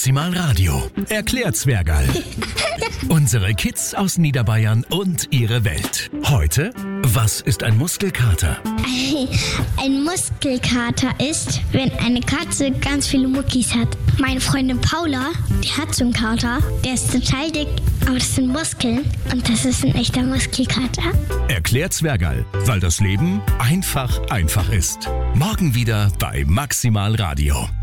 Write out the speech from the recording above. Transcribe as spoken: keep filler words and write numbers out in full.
Maximal Radio. Erklärt Zwergerl. Unsere Kids aus Niederbayern und ihre Welt. Heute, was ist ein Muskelkater? Ein Muskelkater ist, wenn eine Katze ganz viele Muckis hat. Meine Freundin Paula, die hat so einen Kater, der ist total dick, aber das sind Muskeln und das ist ein echter Muskelkater. Erklärt Zwergerl, weil das Leben einfach einfach ist. Morgen wieder bei Maximal Radio.